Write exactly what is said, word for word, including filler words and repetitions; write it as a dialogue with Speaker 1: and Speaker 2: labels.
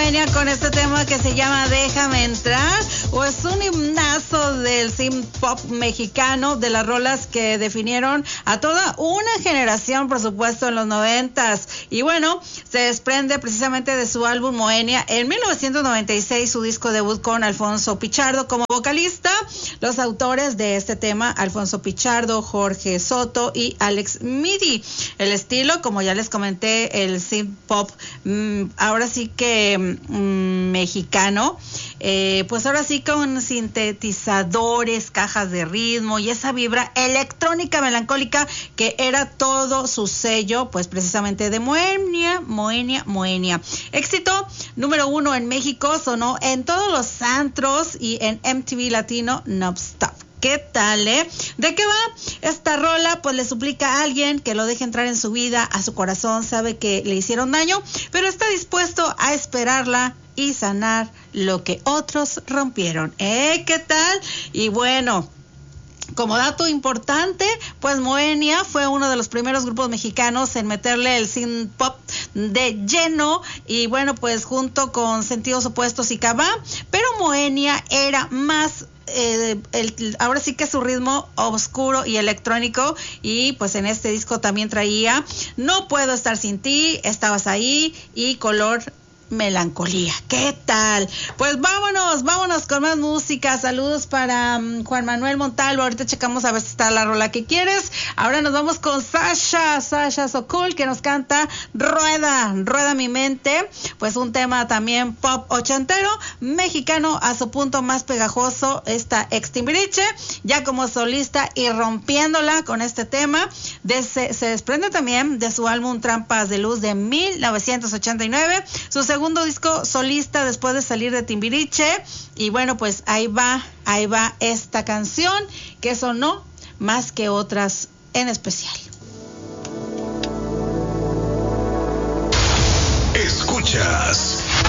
Speaker 1: Moenia con este tema que se llama Déjame Entrar, o es un himnazo del synth pop mexicano, de las rolas que definieron a toda una generación, por supuesto, en los noventas. Y bueno, se desprende precisamente de su álbum Moenia en mil novecientos noventa y seis, su disco debut con Alfonso Pichardo como vocalista. Los autores de este tema, Alfonso Pichardo, Jorge Soto y Alex Midi. El estilo, como ya les comenté, el synth pop, mmm, ahora sí que mmm, mexicano, eh, pues ahora sí con sintetizadores, cajas de ritmo y esa vibra electrónica melancólica que era todo su sello, pues precisamente de Moenia, Moenia, Moenia. Éxito número uno en México, sonó en todos los antros y en M T V Latino non-stop. ¿Qué tal, eh? ¿De qué va esta rola? Pues le suplica a alguien que lo deje entrar en su vida, a su corazón, sabe que le hicieron daño, pero está dispuesto a esperarla y sanar lo que otros rompieron. ¿Eh? ¿Qué tal? Y bueno, como dato importante, pues Moenia fue uno de los primeros grupos mexicanos en meterle el synth pop de lleno, y bueno, pues junto con Sentidos Opuestos y Cabá, pero Moenia era más Eh, el, ahora sí que su ritmo oscuro y electrónico, y pues en este disco también traía No Puedo Estar Sin Ti, Estabas Ahí y Color Melancolía. ¿Qué tal? Pues vámonos, vámonos con más música. Saludos para um, Juan Manuel Montalvo. Ahorita checamos a ver si está la rola que quieres. Ahora nos vamos con Sasha, Sasha Sokol, que nos canta Rueda, Rueda Mi Mente. Pues un tema también pop ochentero, mexicano a su punto más pegajoso, esta ex Timbiriche, ya como solista y rompiéndola con este tema. De, se, se desprende también de su álbum Trampas de Luz de mil novecientos ochenta y nueve, su segundo disco solista después de salir de Timbiriche. Y bueno, pues ahí va, ahí va esta canción que sonó más que otras en especial.